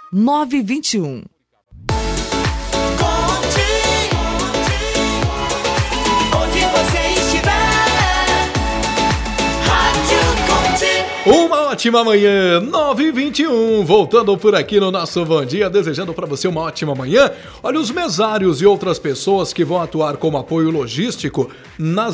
921. Uma ótima manhã, 9h21, voltando por aqui no nosso Bom Dia, desejando para você uma ótima manhã. Olha, os mesários e outras pessoas que vão atuar como apoio logístico nas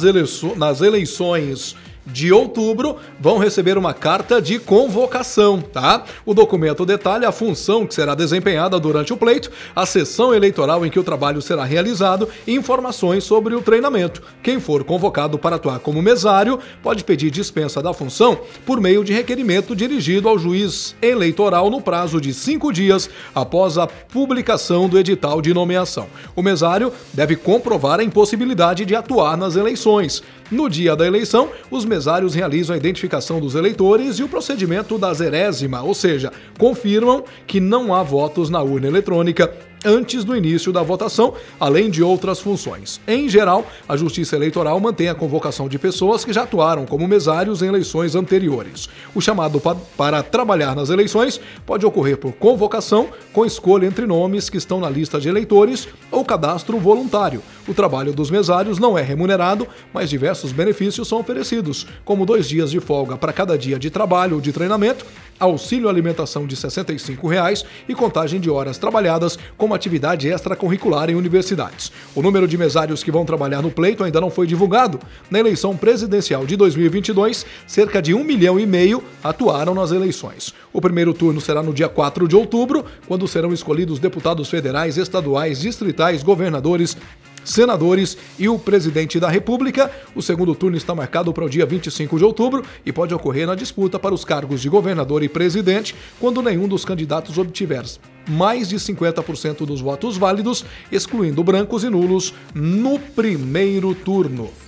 eleições de outubro vão receber uma carta de convocação, tá? O documento detalha a função que será desempenhada durante o pleito, a sessão eleitoral em que o trabalho será realizado e informações sobre o treinamento. Quem for convocado para atuar como mesário pode pedir dispensa da função por meio de requerimento dirigido ao juiz eleitoral no prazo de 5 dias após a publicação do edital de nomeação. O mesário deve comprovar a impossibilidade de atuar nas eleições. No dia da eleição, os mesários realizam a identificação dos eleitores e o procedimento da zerésima, ou seja, confirmam que não há votos na urna eletrônica antes do início da votação, além de outras funções. Em geral, a Justiça Eleitoral mantém a convocação de pessoas que já atuaram como mesários em eleições anteriores. O chamado para trabalhar nas eleições pode ocorrer por convocação, com escolha entre nomes que estão na lista de eleitores ou cadastro voluntário. O trabalho dos mesários não é remunerado, mas diversos benefícios são oferecidos, como 2 dias de folga para cada dia de trabalho ou de treinamento, auxílio alimentação de R$ 65,00 e contagem de horas trabalhadas como atividade extracurricular em universidades. O número de mesários que vão trabalhar no pleito ainda não foi divulgado. Na eleição presidencial de 2022, cerca de 1,5 milhão atuaram nas eleições. O primeiro turno será no dia 4 de outubro, quando serão escolhidos deputados federais, estaduais, distritais, governadores, senadores e o presidente da República. O segundo turno está marcado para o dia 25 de outubro e pode ocorrer na disputa para os cargos de governador e presidente, quando nenhum dos candidatos obtiver mais de 50% dos votos válidos, excluindo brancos e nulos, no primeiro turno.